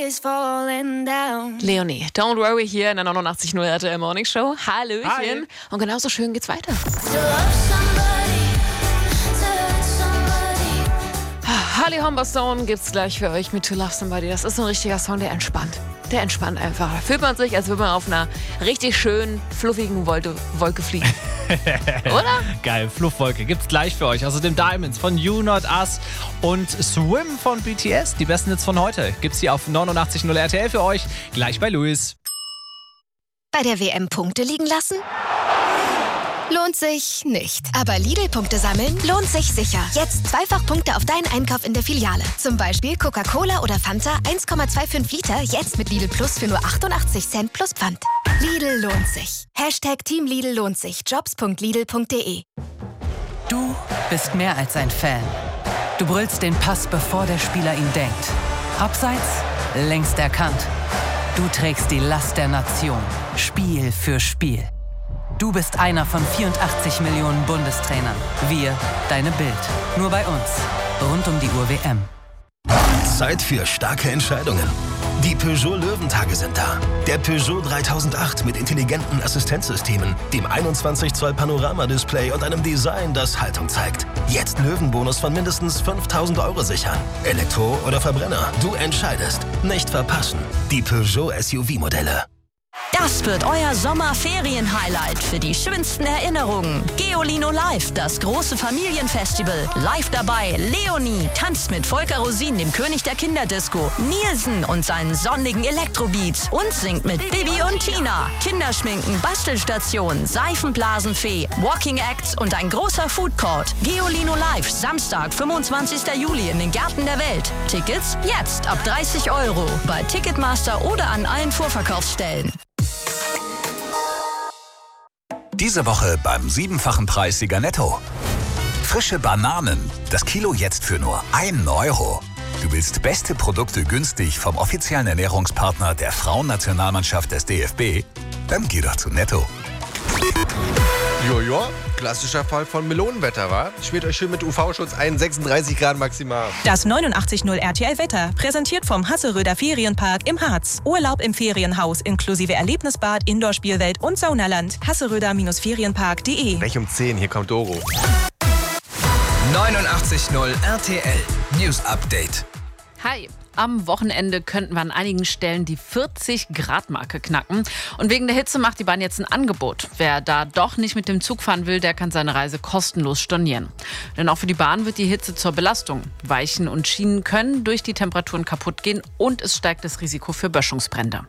Leonie, don't worry hier in der 89.0 RTL Morning Show. Hallöchen. Hi. Und genauso schön geht's weiter. Harley Humberstone gibt's gleich für euch mit To Love Somebody. Das ist so ein richtiger Song, der entspannt. Der entspannt einfach. Da fühlt man sich, als würde man auf einer richtig schönen, fluffigen Wolke fliegen. Oder? Geil, Fluffwolke gibt's gleich für euch. Außerdem Diamonds von You Not Us und Swim von BTS. Die besten Hits von heute gibt's hier auf 89.0 RTL für euch. Gleich bei Luis. Bei der WM Punkte liegen lassen? Lohnt sich nicht. Aber Lidl-Punkte sammeln lohnt sich sicher. Jetzt zweifach Punkte auf deinen Einkauf in der Filiale. Zum Beispiel Coca-Cola oder Fanta 1,25 Liter, jetzt mit Lidl Plus für nur 88 Cent plus Pfand. Lidl lohnt sich. Team Lidl lohnt sich. Jobs.lidl.de. Du bist mehr als ein Fan. Du brüllst den Pass, bevor der Spieler ihn denkt. Abseits, längst erkannt. Du trägst die Last der Nation. Spiel für Spiel. Du bist einer von 84 Millionen Bundestrainern. Wir, deine Bild. Nur bei uns. Rund um die Uhr WM. Zeit für starke Entscheidungen. Die Peugeot Löwentage sind da. Der Peugeot 3008 mit intelligenten Assistenzsystemen, dem 21 Zoll Panoramadisplay und einem Design, das Haltung zeigt. Jetzt Löwenbonus von mindestens 5.000 € sichern. Elektro oder Verbrenner, du entscheidest. Nicht verpassen. Die Peugeot SUV-Modelle. Das wird euer Sommerferien-Highlight für die schönsten Erinnerungen. Geolino Live, das große Familienfestival. Live dabei Leonie, tanzt mit Volker Rosin, dem König der Kinderdisco. Nielsen und seinen sonnigen Elektrobeats. Und singt mit Bibi und Tina. Kinderschminken, Bastelstation, Seifenblasenfee, Walking Acts und ein großer Food Court. Geolino Live, Samstag, 25. Juli in den Gärten der Welt. Tickets jetzt ab 30 € bei Ticketmaster oder an allen Vorverkaufsstellen. Diese Woche beim 7-fachen Preissieger Netto. Frische Bananen. Das Kilo jetzt für nur 1 €. Du willst beste Produkte günstig vom offiziellen Ernährungspartner der Frauennationalmannschaft des DFB? Dann geh doch zu Netto. Jojo, klassischer Fall von Melonenwetter, wa? Schmiert euch schön mit UV-Schutz ein, 36 Grad maximal. Das 89.0 RTL-Wetter, präsentiert vom Hasseröder Ferienpark im Harz. Urlaub im Ferienhaus inklusive Erlebnisbad, Indoor-Spielwelt und Saunaland. Hasseröder-Ferienpark.de. Gleich um 10, hier kommt Doro. 89.0 RTL News Update. Hi. Am Wochenende könnten wir an einigen Stellen die 40-Grad-Marke knacken. Und wegen der Hitze macht die Bahn jetzt ein Angebot. Wer da doch nicht mit dem Zug fahren will, der kann seine Reise kostenlos stornieren. Denn auch für die Bahn wird die Hitze zur Belastung. Weichen und Schienen können durch die Temperaturen kaputt gehen und es steigt das Risiko für Böschungsbrände.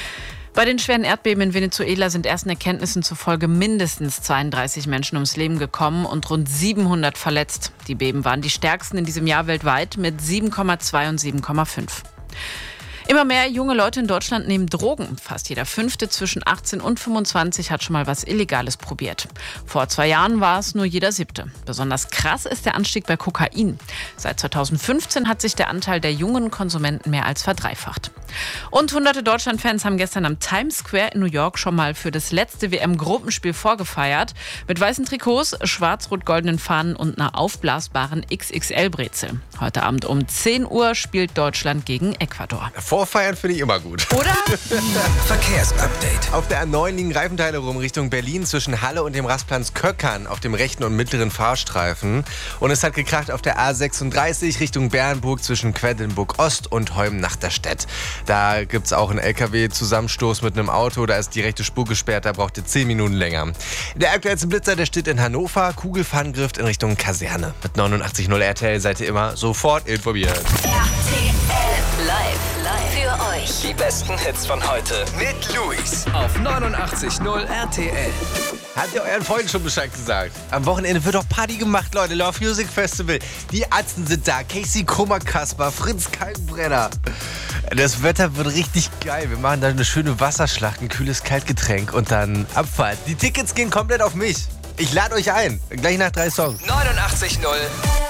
Bei den schweren Erdbeben in Venezuela sind ersten Erkenntnissen zufolge mindestens 32 Menschen ums Leben gekommen und rund 700 verletzt. Die Beben waren die stärksten in diesem Jahr weltweit mit 7,2 und 7,5. Immer mehr junge Leute in Deutschland nehmen Drogen. Fast jeder Fünfte zwischen 18 und 25 hat schon mal was Illegales probiert. Vor 2 Jahren war es nur jeder 7. Besonders krass ist der Anstieg bei Kokain. Seit 2015 hat sich der Anteil der jungen Konsumenten mehr als verdreifacht. Und hunderte Deutschland-Fans haben gestern am Times Square in New York schon mal für das letzte WM-Gruppenspiel vorgefeiert. Mit weißen Trikots, schwarz-rot-goldenen Fahnen und einer aufblasbaren XXL-Brezel. Heute Abend um 10 Uhr spielt Deutschland gegen Ecuador. Vorfeiern finde ich immer gut. Oder? Verkehrsupdate. Auf der A9 liegen Reifenteile rum Richtung Berlin zwischen Halle und dem Rastplatz Köckern auf dem rechten und mittleren Fahrstreifen. Und es hat gekracht auf der A36 Richtung Bernburg zwischen Quedlinburg Ost und Holm-Nachterstedt. Da gibt es auch einen LKW-Zusammenstoß mit einem Auto. Da ist die rechte Spur gesperrt, da braucht ihr 10 Minuten länger. Der aktuellste Blitzer, der steht in Hannover. Kugelfahndrift in Richtung Kaserne. Mit 89.0 RTL seid ihr immer sofort informiert. RTL live für euch. Die besten Hits von heute mit Luis auf 89.0 RTL. Habt ihr euren Freunden schon Bescheid gesagt? Am Wochenende wird doch Party gemacht, Leute. Love Music Festival. Die Atzen sind da. Casey Kummer-Kasper, Fritz Kaltenbrenner. Das Wetter wird richtig geil. Wir machen da eine schöne Wasserschlacht, ein kühles Kaltgetränk und dann Abfahrt. Die Tickets gehen komplett auf mich. Ich lade euch ein. Gleich nach 3 Songs. 89.0